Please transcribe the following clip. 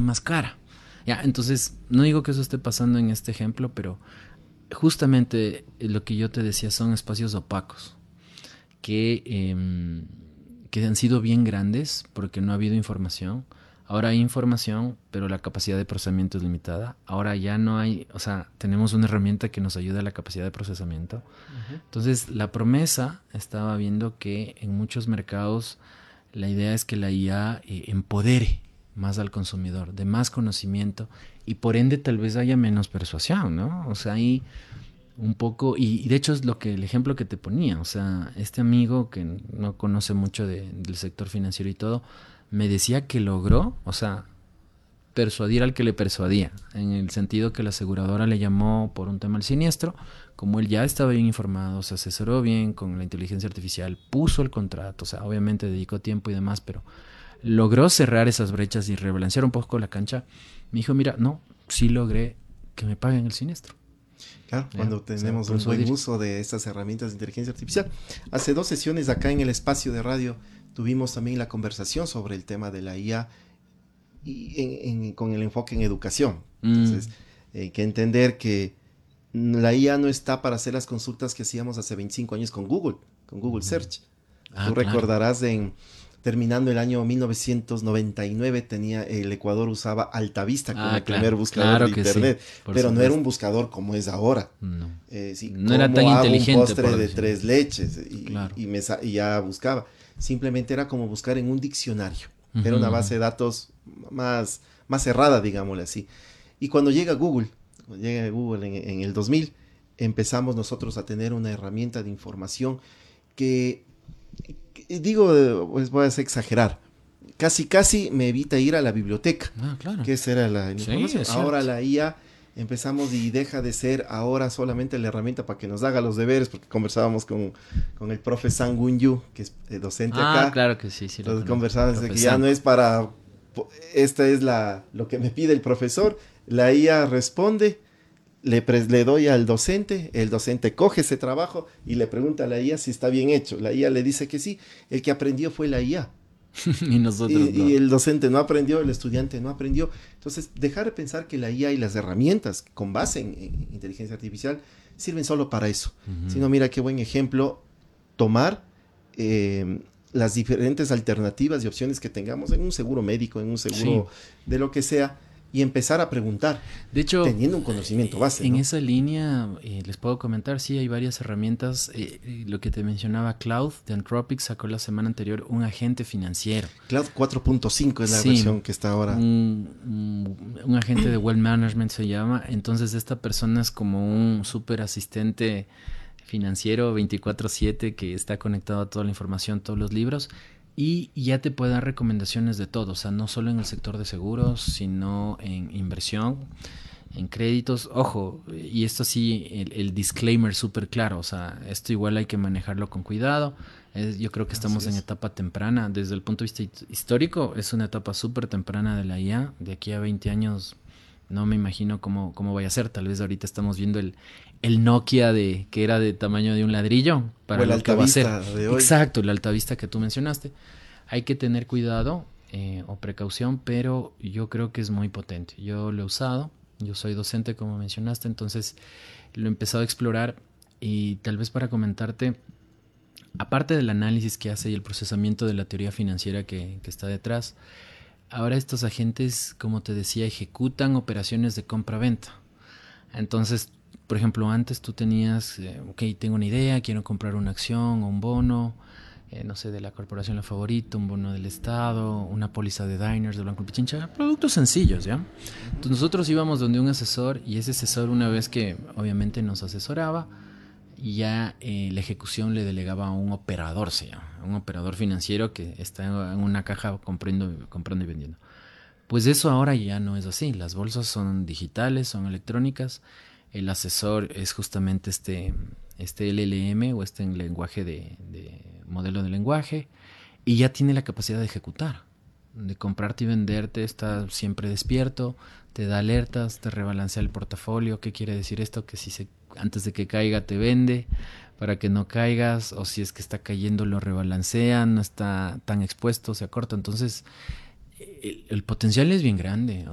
más cara. Ya, entonces, no digo que eso esté pasando en este ejemplo, pero justamente lo que yo te decía son espacios opacos que han sido bien grandes porque no ha habido información. Ahora hay información, pero la capacidad de procesamiento es limitada. Ahora ya no hay, o sea, tenemos una herramienta que nos ayuda a la capacidad de procesamiento. Entonces, la promesa, estaba viendo que en muchos mercados la idea es que la IA empodere más al consumidor, de más conocimiento, y por ende tal vez haya menos persuasión, ¿no? O sea, hay un poco, y de hecho es lo que el ejemplo que te ponía, o sea, este amigo que no conoce mucho del sector financiero y todo, me decía que logró, o sea, persuadir al que le persuadía, en el sentido que la aseguradora le llamó por un tema del siniestro, como él ya estaba bien informado, se asesoró bien con la inteligencia artificial, puso el contrato, o sea, obviamente dedicó tiempo y demás, pero logró cerrar esas brechas y rebalancear un poco la cancha. Me dijo, mira, no, sí logré que me paguen el siniestro. Claro, ¿Ya? cuando tenemos un buen uso de estas herramientas de inteligencia artificial. Hace 2 sesiones acá en el espacio de radio tuvimos también la conversación sobre el tema de la IA y con el enfoque en educación. Entonces, hay que entender que la IA no está para hacer las consultas que hacíamos hace 25 años con Google Search. Tú Claro. recordarás terminando el año 1999 el Ecuador usaba Altavista como el primer buscador de internet, sí, pero no era un buscador como es ahora. No, Sí, no era tan hago inteligente, un postre por de decirlo. 3 leches Claro. y ya buscaba. Simplemente era como buscar en un diccionario. Era una base de datos más cerrada, digámosle así. Y cuando llega Google en el 2000, empezamos nosotros a tener una herramienta de información que digo, pues voy a exagerar, casi me evita ir a la biblioteca, Claro. que esa era la información. Sí, Ahora la IA empezamos y deja de ser ahora solamente la herramienta para que nos haga los deberes, porque conversábamos con el profe Sang Wun Yu, que es docente acá. Claro que sí, Entonces conversábamos de que ya no es para, esta es lo que me pide el profesor, la IA responde, le doy al docente, el docente coge ese trabajo y le pregunta a la IA si está bien hecho. La IA le dice que sí, el que aprendió fue la IA. Y nosotros no. Y el docente no aprendió, el estudiante no aprendió. Entonces, dejar de pensar que la IA y las herramientas con base en inteligencia artificial sirven solo para eso. Sino, mira qué buen ejemplo, tomar las diferentes alternativas y opciones que tengamos en un seguro médico, en un seguro de lo que sea, y empezar a preguntar, de hecho, teniendo un conocimiento base. En ¿no? esa línea, les puedo comentar, sí, hay varias herramientas. Lo que te mencionaba, Cloud de Anthropic sacó la semana anterior un agente financiero. Cloud 4.5 es la versión que está ahora. Un agente de Wealth Management se llama. Entonces, esta persona es como un súper asistente financiero 24/7 que está conectado a toda la información, todos los libros. Y ya te puede dar recomendaciones de todo, o sea, no solo en el sector de seguros, sino en inversión, en créditos. Ojo, y esto sí, el disclaimer súper claro, o sea, esto igual hay que manejarlo con cuidado. Yo creo que estamos en etapa temprana, desde el punto de vista histórico, es una etapa súper temprana de la IA. De aquí a 20 años no me imagino cómo vaya a ser. Tal vez ahorita estamos viendo el Nokia que era de tamaño de un ladrillo para o lo que va a ser. De hoy. Exacto, la Altavista que tú mencionaste. Hay que tener cuidado o precaución, pero yo creo que es muy potente. Yo lo he usado, yo soy docente como mencionaste, entonces lo he empezado a explorar y tal vez para comentarte, aparte del análisis que hace y el procesamiento de la teoría financiera que está detrás, ahora estos agentes, como te decía, ejecutan operaciones de compra-venta. Entonces, por ejemplo, antes tú tenías, ok, tengo una idea, quiero comprar una acción o un bono, no sé, de la corporación La Favorita, un bono del Estado, una póliza de Diners, de Banco Pichincha, productos sencillos, ¿ya? Entonces nosotros íbamos donde un asesor y ese asesor, una vez que obviamente nos asesoraba, ya la ejecución le delegaba a un operador, se llama, un operador financiero que está en una caja comprando y vendiendo. Pues eso ahora ya no es así. Las bolsas son digitales, son electrónicas. El asesor es justamente este LLM o este lenguaje de modelo de lenguaje y ya tiene la capacidad de ejecutar, de comprarte y venderte, está siempre despierto, te da alertas, te rebalancea el portafolio. ¿Qué quiere decir esto? Que si antes de que caiga te vende para que no caigas, o si es que está cayendo lo rebalancea, no está tan expuesto, se acorta. Entonces el potencial es bien grande.